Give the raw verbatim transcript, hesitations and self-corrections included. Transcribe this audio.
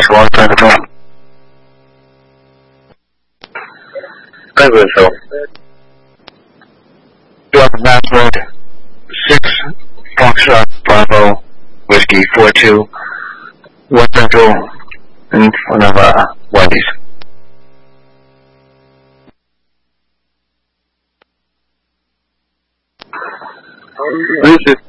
one Central. I believe so. You have password six Foxtrot Bravo Whiskey four two one Central in front of uh, Wendy's. This is